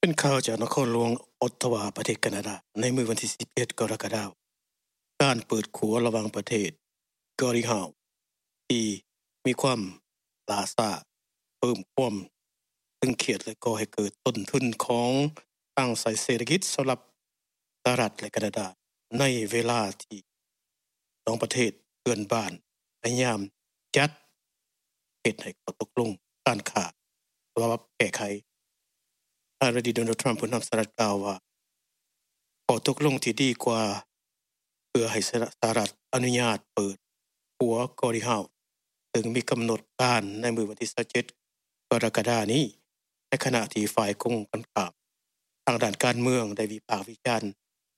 เป็นข่าวจากนครหลวงออตตาวาประเทศแคนาดาในมื้อวันที่11กรกฎาคมการเปิดขัวระหว่างประเทศกอริฮาวที่มีความล่าช้าเพิ่มความตึงเครียดและก่อให้เกิดต้นทุนของทางสายเศรษฐกิจสำหรับสหรัฐและแคนาดาในเวลาที่สองประเทศเพื่อนบ้านพยายามจัดเหตุให้ข้อตกลงการค้าสำหรับแก้ไขนายโดนัลด์ทรัมป์ผู้นำสหรัฐกล่าวว่าข้อตกลงที่ดีกว่าเพื่อให้สหรัฐอนุญาตเปิดขัวกอริฮาวซึ่งมีกำหนดการในมื้อวันที่27กรกฎาคมนี้ในขณะที่ฝ่ายกงกันข้ามทางด้านการเมืองได้วิพากษ์วิจารณ์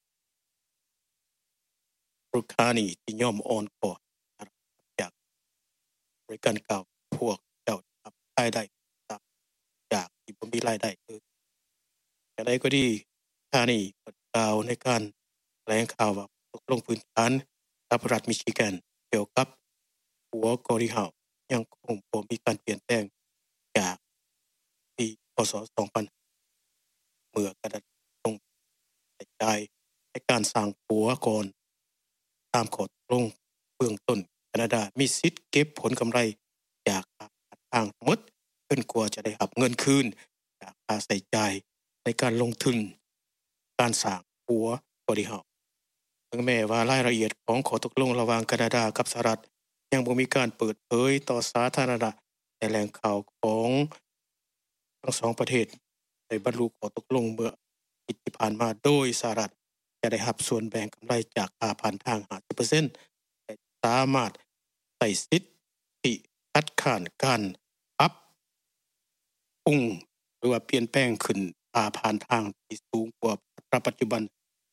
รุคานีที่ยอมอ่อนข้อจากบริการกล่าวพวกเจ้ารายได้จากที่บ่มีรายได้อย่างไรก็ดีคานีกล่าวในการแถลงข่าวว่าตกลงพื้นฐานกับรัฐมิชิแกนเกี่ยวกับขัวกอริฮาวยังคงบ่มีการเปลี่ยนแปลงจากปีพ.ศ. 2000เมื่อแคนาดาต้องจ่ายในการสร้างขัวก่อนตามข้อตกลงเบื้องต้นแคนาดามีสิทธิ์เก็บผลกำไรจากการทางทั้งหมดจนกว่าจะได้รับเงินคืนจากค่าใช้จ่ายในการลงทุนการสร้างขัวกอริฮาวถึงแม้ว่ารายละเอียดของข้อตกลงระหว่างแคนาดากับสหรัฐยังบ่มีการเปิดเผยต่อสาธารณะแต่แหล่งข่าวของทั้งสองประเทศได้บรรลุข้อตกลงเมื่ออาทิตย์ที่ผ่านมาโดยสหรัฐจะได้รับส่วนแบ่งกำไรจากค่าผ่านทาง 50% และสามารถใช้สิทธิคัดค้านการปรับปรุงหรือว่าเปลี่ยนแปลงขึ้นค่าผ่านทางที่สูงกว่าปัจจุบัน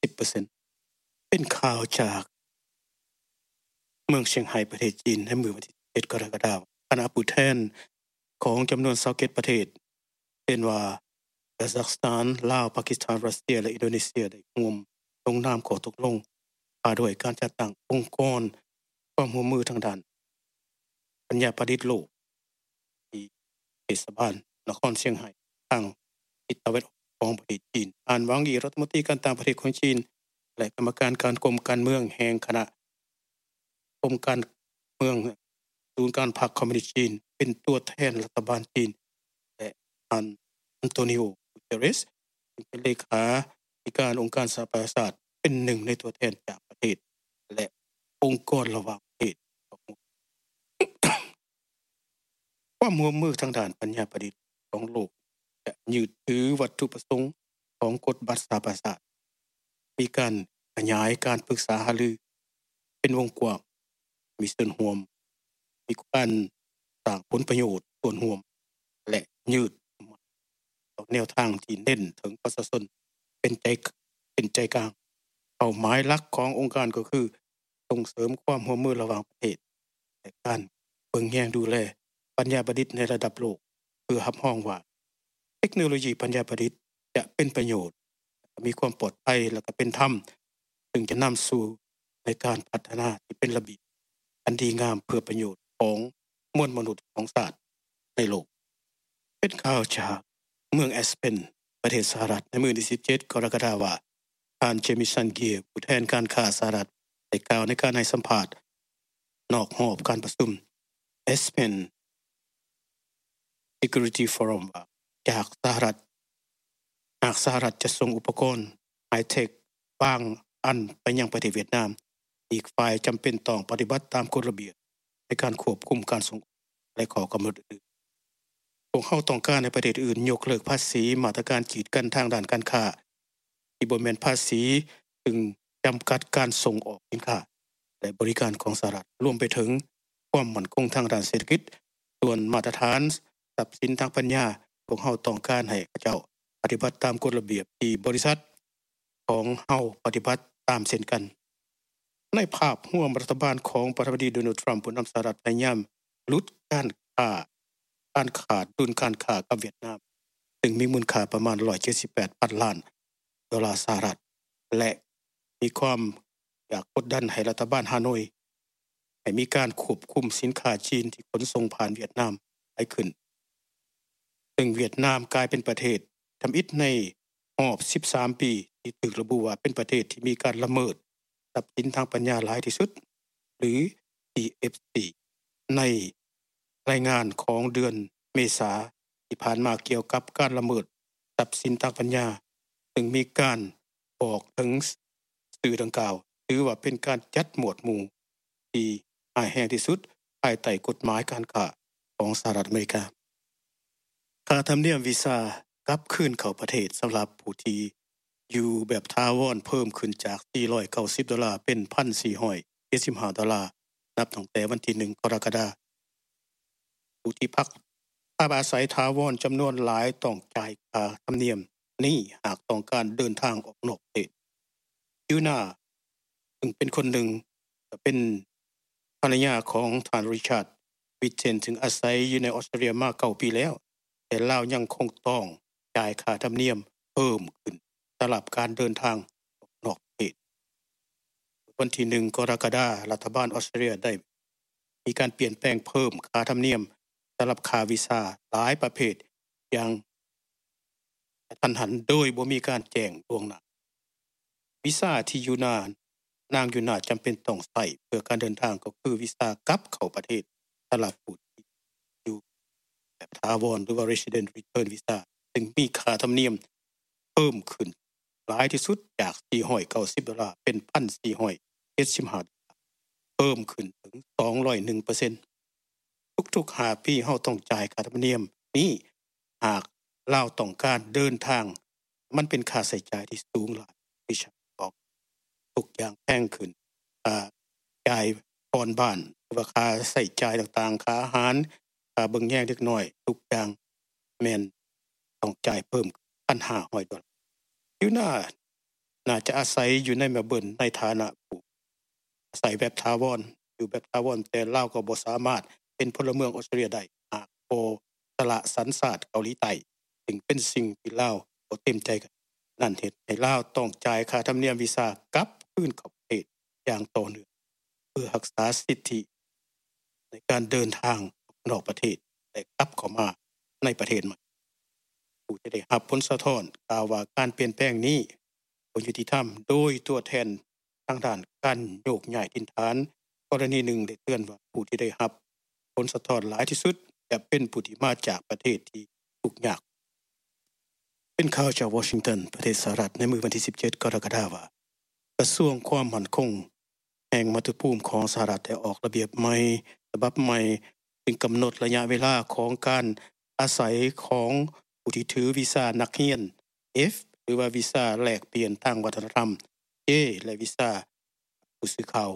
10% เป็นข่าวจากเมืองเชียงไฮ้ประเทศจีนในมื้อวันที่11กรกฎาคมคณะผู้แทนของจำนวน27ประเทศเช่นว่าคาซัคสถานลาวปากีสถานรัสเซียและอินโดนีเซียได้ร่วมลงนามข้อตกลงว่าด้วยการจัดตั้งองค์กรความร่วมมือทางด้านปัญญาประดิษฐ์โลกที่เทศบาลนครเชียงไฮ้ทางทิศตะวันออกของประเทศจีนอ่านหวังอีรัฐมนตรีการต่างประเทศของจีนและกรรมการกรมการเมืองแห่งคณะกรมการเมืองศูนย์การพรรคคอมมิวนิสต์จีนเป็นตัวแทนรัฐบาลจีนและอันโตนิโอ กูเตเรสเป็นเลขาธิการองค์การสหประชาชาติเป็นหนึ่งในตัวแทนจากประเทศและองค์กรระหว่างประเทศความร่วมมือทางด้านปัญญาประดิษฐ์ของโลกจะยึดถือวัตถุประสงค์ของกฎบัตรสหประชาชาติมีการขยายการปรึกษาหารือเป็นวงกว้างมีส่วนร่วมมีการสร้างผลประโยชน์ส่วนร่วมและยืดต่อแนวทางที่เน้นถึงประชาชนเป็นใจกลางเป้าหมายหลักขององค์การก็คือส่งเสริมความร่วมมือระหว่างประเทศและการเบิ่งแยงดูแลปัญญาประดิษฐ์ในระดับโลกเพื่อรับรองว่าเทคโนโลยีปัญญาประดิษฐ์จะเป็นประโยชน์มีความปลอดภัยและก็เป็นธรรมซึ่งจะนำสู่ในการพัฒนาที่เป็นระเบียบอันดีงามเพื่อประโยชน์ของมวลมนุษย์ของชาติในโลกเป็นข่าวจากเมืองแอสเพนประเทศสหรัฐในมื้อที่17กรกฎาคมว่าท่านเจมิสันเกียร์ผู้แทนการค้าสหรัฐได้กล่าวในการให้สัมภาษณ์นอกหอบการประชุม Aspen Security Forum ว่าจากสหรัฐหากสหรัฐจะส่งอุปกรณ์ไฮเทคบางอันไปยังประเทศเวียดนามอีกฝ่ายจำเป็นต้องปฏิบัติตามกฎระเบียบในการควบคุมการส่งและข้อกำหนดอื่นพวกเขาต้องการให้ประเทศอื่นยกเลิกภาษีมาตรการกีดกันทางด้านการค้าที่บ่แม่นภาษีซึ่งจำกัดการส่งออกสินค้าและบริการของสหรัฐรวมไปถึงความมั่นคงทางด้านเศรษฐกิจส่วนมาตรฐานทรัพย์สินทางปัญญาพวกเขาต้องการให้เขาเจ้าปฏิบัติตามกฎระเบียบที่บริษัทของเฮาปฏิบัติตามเช่นกันในภาพร่วมรัฐบาลของประธานาธิบดีโดนัลด์ทรัมป์ผู้นำสหรัฐพยายามลดการขาดดุลการค้ากับเวียดนามซึ่งมีมูลค่าประมาณ178,000 ล้านดอลลาร์สหรัฐและมีความอยากกดดันให้รัฐบาลฮานอยให้มีการควบคุมสินค้าจีนที่ขนส่งผ่านเวียดนามให้ขึ้นซึ่งเวียดนามกลายเป็นประเทศทำอิฐในรอบ13ปีที่ถูกระบุว่าเป็นประเทศที่มีการละเมิดทรัพย์สินทางปัญญาหลายที่สุดหรือ TFC ในรายงานของเดือนเมษายนที่ผ่านมาเกี่ยวกับการละเมิดทรัพย์สินทางปัญญาซึ่งมีการบอกถึงสื่อดังกล่าวถือว่าเป็นการจัดหมวดหมู่ที่ร้ายแรงที่สุดภายใต้กฎหมายการค้าของสหรัฐอเมริกาค่าธรรมเนียมวีซ่ากลับคืนเข้าประเทศสำหรับผู้ที่อยู่แบบถาวรเพิ่มขึ้นจาก$490เป็น$1,475นับตั้งแต่วันที่1กรกฎาคมผู้ที่พักอาศัยถาวรจำนวนหลายต้องจ่ายค่าธรรมเนียมนี้หากต้องการเดินทางออกนอกประเทศยูนาซึ่งเป็นคนหนึ่งเป็นภรรยาของท่านริชาร์ดวิเทนถึงอาศัยอยู่ในออสเตรเลียมา9ปีแล้วแต่ลาวยังคงต้องจ่ายค่าธรรมเนียมเพิ่มขึ้นสำหรับการเดินทางออกนอกประเทศวันที่1กรกฎาคมรัฐบาลออสเตรเลียได้มีการเปลี่ยนแปลงเพิ่มค่าธรรมเนียมสำหรับค่าวีซ่าหลายประเภทอย่างทันหันโดยบ่มีการแจ้งล่วงหน้าวีซ่าที่นางยูนาจำเป็นต้องใช้เพื่อการเดินทางก็คือวีซ่ากลับเข้าประเทศสำหรับผู้ที่อยู่แบบถาวรหรือว่า Resident Return Visa ซึ่งมีค่าธรรมเนียมเพิ่มขึ้นหลายที่สุดจาก$490เป็น$1,475เพิ่มขึ้นถึง 201% ทุกๆ5ปีเฮาต้องจ่ายค่าธรรมเนียมนี้หากลาวต้องการเดินทางมันเป็นค่าใช้จ่ายที่สูงหลายที่ฉันบอกทุกอย่างแพงขึ้นจ่ายผ่อนบ้านหรือว่าค่าใช้จ่ายต่างๆค่าอาหารค่าเบิ่งแย่งเด็กน้อยทุกอย่างแม่นต้องจ่ายเพิ่ม$1,500ยูน่าจะอาศัยอยู่ในเมลเบิร์นในฐานะผู้อาศัยแบบถาวรอยู่แบบถาวรแต่ลาวก็บ่สามารถเป็นพลเมืองออสเตรเลียได้หากบ่สละสัญชาติเกาหลีใต้ซึ่งเป็นสิ่งที่ลาวบ่เต็มใจกันนั่นเฮ็ดให้ลาวต้องจ่ายค่าธรรมเนียมวีซ่ากลับคืนเข้าประเทศอย่างต่อเนื่องเพื่อรักษาสิทธิในการเดินทางนอกประเทศและกลับเข้ามาในประเทศใหม่ผู้ที่ได้รับผลสะท้อนกล่าวว่าการเปลี่ยนแปลงนี้บ่ยุติธรรมโดยตัวแทนทางด้านการโยกย้ายถิ่นฐานกรณีหนึ่งได้เตือนว่าผู้ที่ได้รับผลสะท้อนหลายที่สุดจะเป็นผู้ที่มาจากประเทศที่ทุกข์ยากเป็นข่าวจากวอชิงตันประเทศสหรัฐในมื้อวันที่17กรกฎาคมว่ากระทรวงความมั่นคงแห่งมัตุภูมิของสหรัฐได้ออกระเบียบใหม่ฉบับใหม่ซึ่งกำหนดระยะเวลาของการอาศัยของผู้ที่ถือวีซ่านักเรียน F หรือว่าวีซ่าแลกเปลี่ยนทางวัฒนธรรม J และวีซ่าผู้สื่อข่าว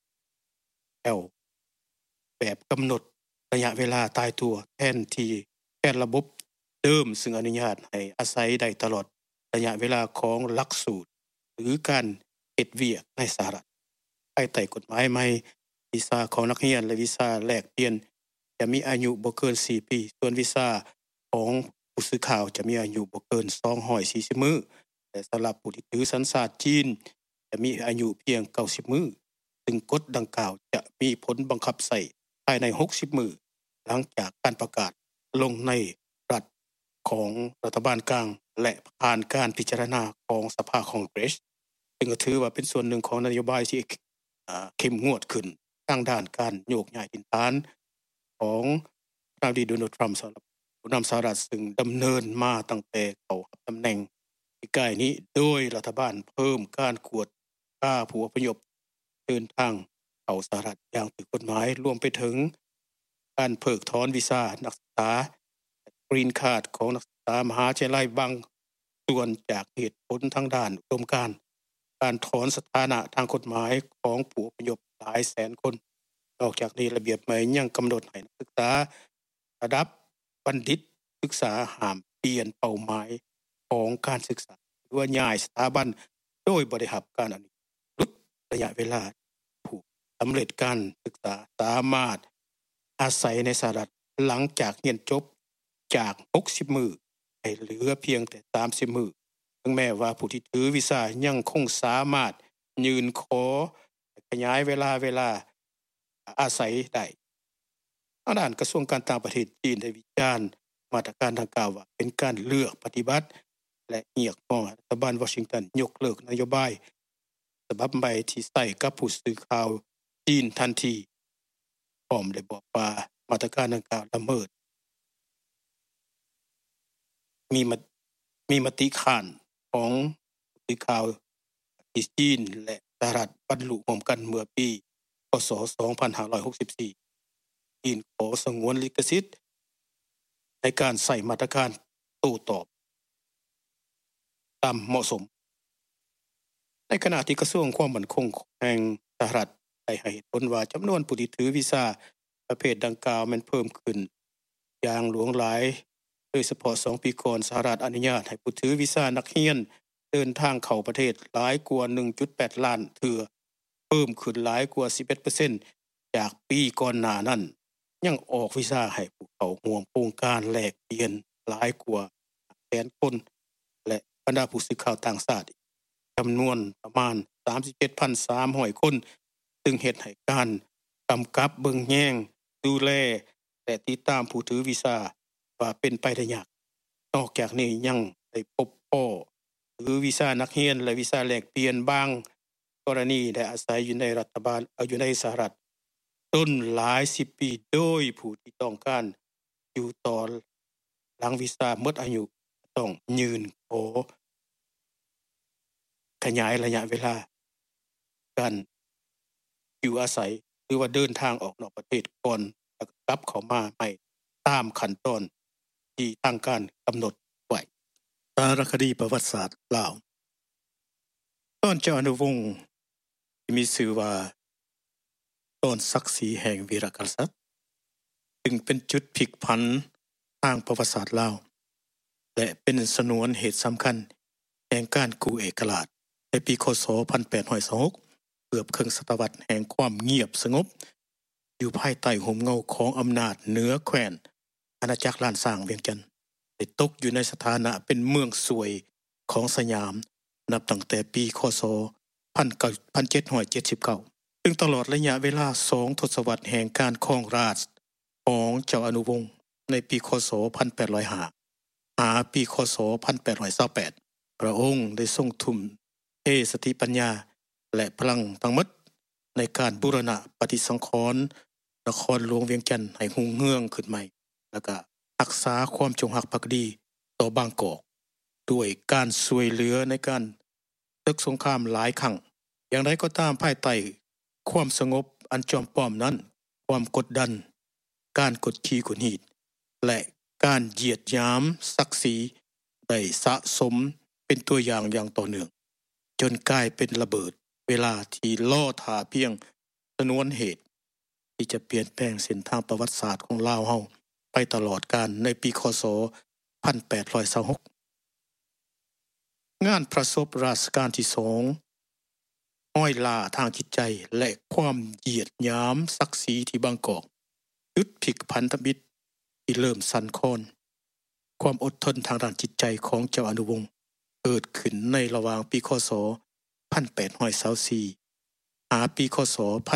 L แบบกำหนดระยะเวลาตายตัวแทนระบบเดิมซึ่งอนุญาตให้อาศัยได้ตลอดระยะเวลาของหลักสูตรหรือการเฮ็ดเวียกในสหรัฐภายใต้กฎหมายใหม่วีซ่าของนักเรียนและวีซ่าแลกเปลี่ยนจะมีอายุบ่เกิน4ปีส่วนวีซ่าของผู้สื่อข่าวจะมีอายุบ่เกิน240มื้อแต่สำหรับผู้ที่ถือสัญชาติจีนจะมีอายุเพียง90มื้อซึ่งกฎดังกล่าวจะมีผลบังคับใช้ภายใน60มื้อหลังจากการประกาศลงในรัฐของรัฐบาลกลางและผ่านการพิจารณาของสภาคองเกรสซึ่งก็ถือว่าเป็นส่วนหนึ่งของนโยบายที่เข้มงวดขึ้นทางด้านการโยกย้ายถิ่นฐานของประธานาธิบดีโดนัลด์ทรัมป์ผู้นำสหรัฐซึ่งดำเนินมาตั้งแต่เขารับตำแหน่งที่ใกล้นี้โดยรัฐบาลเพิ่มการกวดฆ่าผู้อพยพเดินทางเข้าสหรัฐอย่างถูกกฎหมายรวมไปถึงการเพิกถอนวีซ่านักศึกษากรีนคาร์ดของนักศึกษามหาวิทยาลัยบางส่วนจากเหตุผลทางด้านอุดมการณ์การถอนสถานะทางกฎหมายของผู้อพยพหลายแสนคนนอกจากนี้ระเบียบใหม่ยังกำหนดให้นักศึกษาระดับบัณฑิตศึกษาห้ามเปลี่ยนเป้าหมายของการศึกษาหรือว่าย้ายสถาบันโดยบ่ได้รับการอนุญาตลดระยะเวลาผู้สำเร็จการศึกษาสามารถอาศัยในสหรัฐหลังจากเรียนจบจาก60มื้อให้เหลือเพียงแต่30มื้อถึงแม้ว่าผู้ที่ถือวีซ่ายังคงสามารถยื่นขอขยายเวลาอาศัยได้ทางด้านกระทรวงการต่างประเทศจีนได้วิจารณ์มาตรการดังกล่าวว่าเป็นการเลือกปฏิบัติและเรียกร้องรัฐบาลวอชิงตันยกเลิกนโยบายฉบับใหม่ที่ใส่กับผู้สื่อข่าวจีนทันทีพร้อมได้บอกว่ามาตรการดังกล่าวละเมิดมีมติค้านของผู้สื่อข่าวที่จีนและสหรัฐบรรลุร่วมกันเมื่อปีพ.ศ. 2564จีนขอสงวนลิขสิทธิ์ในการใส่มาตรการโต้ตอบตามเหมาะสมในขณะที่กระทรวงความมั่นคงแห่งสหรัฐได้ให้เหตุผลว่าจำนวนผู้ที่ถือวีซ่าประเภทดังกล่าวมันเพิ่มขึ้นอย่างหลวงหลายโดยเฉพาะ2ปีก่อนสหรัฐอนุญาตให้ผู้ถือวีซ่านักเรียนเดินทางเข้าประเทศหลายกว่า 1.8 ล้านเทื่อเพิ่มขึ้นหลายกว่า 11% จากปีก่อนหน้านั้นยังออกวีซ่าให้ผู้เข้าร่วมโครงการแลกเปลี่ยนหลายกว่าแสนคนและบรรดาผู้สื่อข่าวต่างชาติจำนวนประมาณ 37,300 คนซึ่งเฮ็ดให้การกำกับเบิ่งแยงดูแลและติดตามผู้ถือวีซ่าว่าเป็นไปได้ยากนอกจากนี้ยังได้พบพ้อถือวีซ่านักเรียนและวีซ่าแลกเปลี่ยนบางกรณีได้อาศัยอยู่ในรัฐบาลอยู่ในสหรัฐต้นหลาย10ปีโดยผู้ที่ต้องการอยู่ต่อหลังวีซ่าหมดอายุต้องยื่นขอขยายระยะเวลาการอยู่อาศัยหรือว่าเดินทางออกนอกประเทศก่อนกลับเข้ามาใหม่ตามขั้นตอนที่ทางการกำหนดไว้สารคดีประวัติศาสตร์ลาวตอนเจ้าอนุวงศ์ที่มีชื่อว่าตอนศักดิ์ศรีแห่งวีรกษัตริย์ซึ่งเป็นจุดพลิกผันทางประวัติศาสตร์ลาวและเป็นสนวนเหตุสำคัญแห่งการกู้เอกราชในปีค.ศ. 1826เกือบครึ่งศตวรรษแห่งความเงียบสงบอยู่ภายใต้ห่มเงาของอำนาจเหนือแคว้นอาณาจักรล้านสร้างเวียงจันทน์ได้ตกอยู่ในสถานะเป็นเมืองสวยของสยามนับตั้งแต่ปีค.ศ. 1779ซึ่งตลอดระยะเวลา2ทศวรรษแห่งการครองราชย์ของเจ้าอนุวงศ์ในปีค.ศ. 1805หาปีค.ศ. 1828พระองค์ได้ทรงทุ่มเทสติปัญญาและพลังทั้งหมดในการบูรณะปฏิสังขรณ์นครหลวงเวียงจันทน์ให้รุ่งเรืองขึ้นใหม่แล้วก็รักษาความจงรักภักดีต่อบางกอกด้วยการช่วยเหลือในการศึกสงครามหลายครั้งอย่างไรก็ตามภายใต้ความสงบอันจอมปลอมนั้นความกดดันการกดขี่กดหีดและการเหยียดหยามศักดิ์ศรีได้สะสมเป็นตัวอย่างต่อเนื่องจนกลายเป็นระเบิดเวลาที่ล่อท่าเพียงชนวนเหตุที่จะเปลี่ยนแปลงเส้นทางประวัติศาสตร์ของลาวเฮาไปตลอดกาลในปีค.ศ. 1826งานประสบราชการที่2ห้อยล่าทางจิตใจและความเหยียดหยามศักดิ์ศรีที่บางกอกยุดพลิกพันธมิตรที่เริ่มสั่นคลอนความอดทนทางด้านจิตใจของเจ้าอนุวงศ์เกิดขึ้นในระหว่างปีค.ศ. 1824หาปีค.ศ.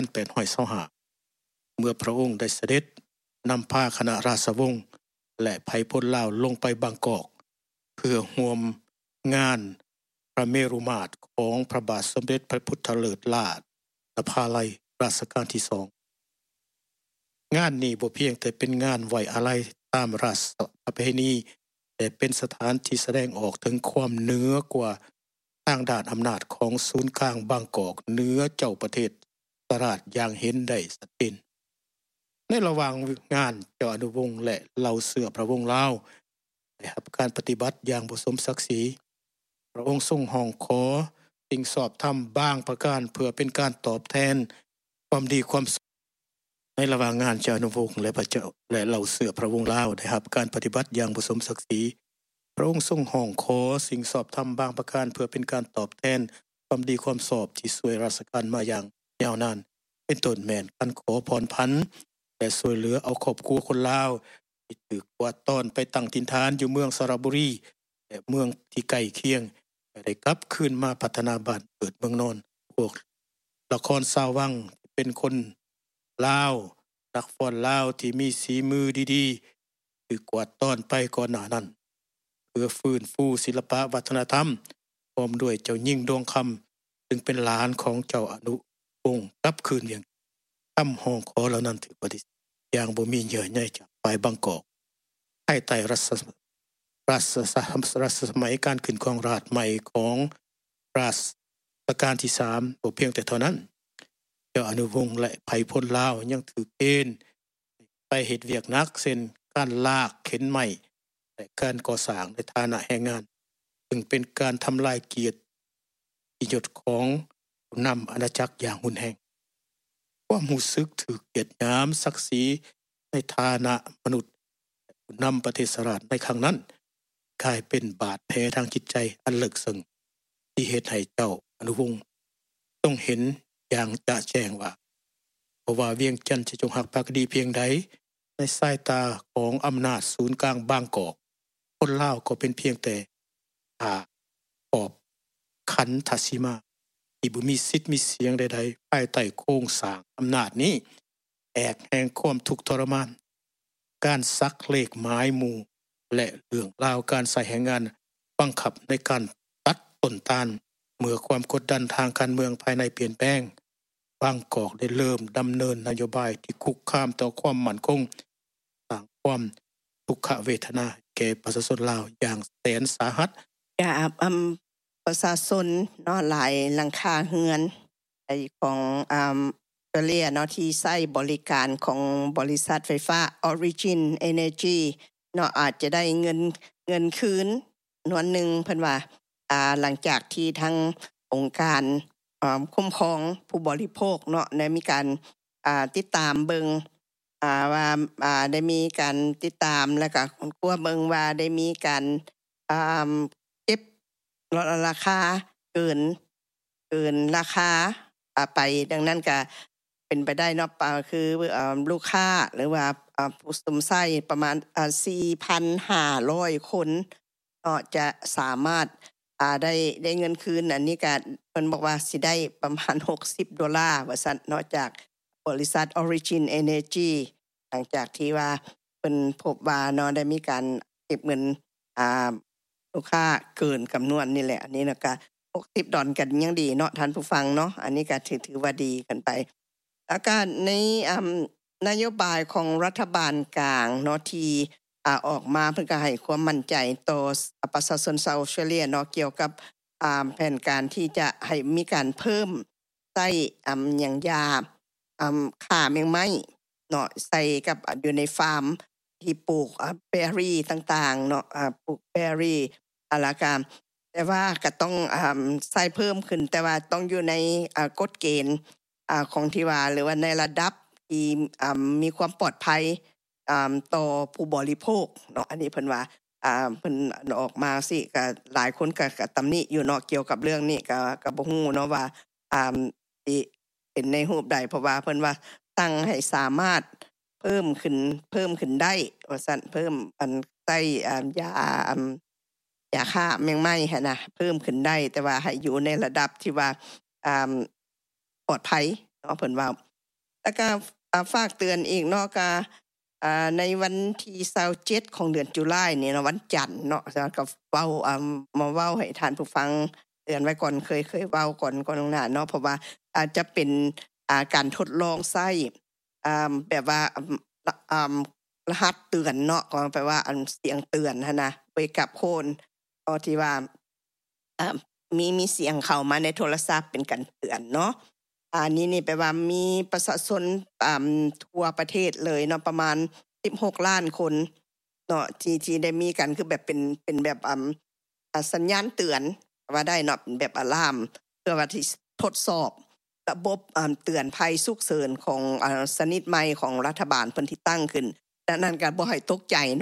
1825เมื่อพระองค์ได้เสด็จนำพาคณะราษฎรและไพพลลาวลงไปบางกอกเพื่อร่วมงานพระเมรุมาตรของพระบาทสมเด็จพระพุทธเลิศล่านภาลัยรัชกาลที่2งานนี้บ่เพียงแต่เป็นงานไว้อาลัยตามราชประเพณีแต่เป็นสถานที่แสดงออกถึงความเหนือกว่าทางด้านอำนาจของศูนย์กลางบางกอกเหนือเจ้าประเทศสหรัฐอย่างเห็นได้ชัดเจนในระหว่างงานเจ้าอนุวงศ์และเหล่าเสือพระวงศ์ลาวได้รับการปฏิบัติอย่างบ่สมศักดิ์ศรีพระองค์ทรงห้องขอสิ่งสอบธรรมบางประการเพื่อเป็นการตอบแทนความดีความในระหว่างงานเจ้าอนุวงศ์และพระเจ้าและเหล่าเสือพระวงศ์ลาวได้รับการปฏิบัติอย่างบ่สมศักดิ์ศรีพระองค์ทรงห้องขอสิ่งสอบธรรมบางประการเพื่อเป็นการตอบแทนความดีความสอบที่ช่วยราชการมาอย่างยาวนานเป็นต้นแม่นการขอพรพันและช่วยเหลือเอาครอบครัวคนลาวที่ถูกกวาดต้อนไปตั้งถิ่นฐานอยู่เมืองสระบุรีและเมืองที่ใกล้เคียงได้กลับคืนมาพัฒนาบ้านเกิดเมืองนอนพวกละครชาววังเป็นคนลาวนักฟ้อนลาวที่มีสีมือดีๆถูกกวาดต้อนไปก่อนหน้านั้นเพื่อฟื้นฟูศิลปะวัฒนธรรมพร้อมด้วยเจ้าหญิงดวงคำซึ่งเป็นหลานของเจ้าอนุวงศ์กลับคืนอย่างคำห้องขอเหล่านั้นถูกปฏิเสธอย่างบ่มีเยื่อใยจากฝ่ายบางกอกภายใต้รัชสมัยการขึ้นครองราชย์ใหม่ของรัชกาลที่3บ่เพียงแต่เท่านั้นเจ้าอนุวงศ์และไพพลลาวยังถูกเกณฑ์ไปเฮ็ดเวียกหนักเช่นการลากเข็นไม้และการก่อสร้างในฐานะแรงงานซึ่งเป็นการทำลายเกียรติยศของผู้นำอาณาจักรอย่างรุนแรงความรู้สึกถูกเหยียดหยามศักดิ์ศรีในฐานะมนุษย์ผู้นำประเทศสหรัฐในครั้งนั้นกลายเป็นบาดแผลทางจิตใจอันลึกซึ้งที่เฮ็ดให้เจ้าอนุวงศ์ต้องเห็นอย่างจะแจ้งว่าเพราะว่าเวียงจันทร์จะจงหักภักดีเพียงใดในสายตาของอำนาจศูนย์กลางบางกอกคนลาวก็เป็นเพียงแต่ขอบขันทศีมาที่บ่มีสิทธิ์มีเสียงใดๆภายใต้โครงสร้างอำนาจนี้แอกแห่งความทุกข์ทรมานการซักเลขหมายหมู่และเรื่องราวการใส่แรงงานบังคับในการตัดต้นตาลเมื่อความกดดันทางการเมืองภายในเปลี่ยนแปลงบางกอกได้เริ่มดำเนินนโยบายที่คุกคามต่อความมั่นคงสร้างความทุกขเวทนาแก่ประชาชนลาวอย่างแสนสาหัสประชาชนเนาะหลายหลังคาเรือนของเรียเนาะที่ใช้บริการของบริษัทไฟฟ้า Origin Energy เนาะอาจจะได้เงินคืนนวนหนึ่งเพิ่นว่าหลังจากที่ทั้งองค์การคุ้มครองผู้บริโภคเนาะได้มีการติดตามเบิ่งว่าได้มีการติดตามแล้วก็กลัวเบิ่งว่าได้มีการเก็บราคาเกินราคาไปดังนั้นก็เป็นไปได้เนาะคือลูกค้าหรือว่าผู้สมไส้ประมาณ4,500 คนจะสามารถได้เงินคืนอันนี้ก็เพิ่นบอกว่าสิได้ประมาณ$60ว่าซั่นเนาะจากบริษัท Origin Energy หลังจากที่ว่าเพิ่นพบว่าเนาะได้มีการเก็บเงินลูกค้าเกินจำนวนนี่แหละอันนี้ก็$60กันยังดีเนาะท่านผู้ฟังเนาะอันนี้ก็ถือว่าดีกันไปแล้วก็ในนโยบายของรัฐบาลกลางเนาะที่ออกมาเพื่อก็ให้ความมั่นใจต่อประชาชนชาวออสเตรเลียเนาะเกี่ยวกับแผนการที่จะให้มีการเพิ่มใส่อย่างยาฆ่าแมงไม้เนาะใส่กับอยู่ในฟาร์มที่ปลูกเบอร์รี่ต่างๆเนาะปลูกเบอร์รี่แล้วก็แต่ว่าก็ต้องใส่เพิ่มขึ้นแต่ว่าต้องอยู่ในกฎเกณฑ์ของที่ว่าหรือว่าในระดับที่มีความปลอดภัยต่อผู้บริโภคเนาะอันนี้เพิ่นว่าเพิ่นออกมาสิก็หลายคนก็ตำหนิอยู่เนาะเกี่ยวกับเรื่องนี้ก็บ่ฮู้เนาะว่าสิเป็นในรูปใดเพราะว่าเพิ่นว่าตั้งให้สามารถเพิ่มขึ้นได้ว่าซั่นเพิ่มใส่ยาฆ่าแมงไม้หั่นน่ะเพิ่มขึ้นได้แต่ว่าให้อยู่ในระดับที่ว่าปลอดภัยเนาะเพิ่นว่าแล้วก็ฝากเตือนอีกเนาะก็ในวันที่27ของเดือนตุลาคมนี่เนาะวันจันทร์เนาะก็เว้ามาเว้าให้ท่านผู้ฟังเตือนไว้ก่อนเคยเว้าก่อนหน้าเนาะเพราะว่าอาจจะเป็นการทดลองใช้แบบว่ารหัสเตือนเนาะก็แปลว่าเสียงเตือนหั่นน่ะไว้กับคนที่ว่ามีเสียงเข้ามาในโทรศัพท์เป็นการเตือนเนาะนี่แปลว่ามีประชาชนทั่วประเทศเลยเนาะประมาณ16ล้านคนเนาะที่ได้มีกันคือแบบเป็นแบบสัญญาณเตือนว่าได้เนาะเป็นแบบอะลามเพื่อว่าที่ทดสอบระบบเตือนภัยฉุกเฉินของชนิดใหม่ของรัฐบาลเพิ่นที่ตั้งขึ้นดังนั้นก็บ่ให้ตกใจ